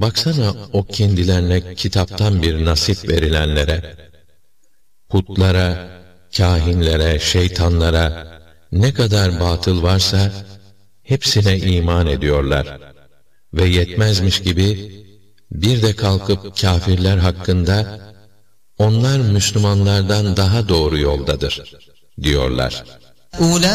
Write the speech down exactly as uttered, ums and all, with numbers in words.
Baksana o kendilerine kitaptan bir nasip verilenlere, putlara, kâhinlere, şeytanlara ne kadar batıl varsa hepsine iman ediyorlar. Ve yetmezmiş gibi bir de kalkıp kâfirler hakkında onlar Müslümanlardan daha doğru yoldadır diyorlar.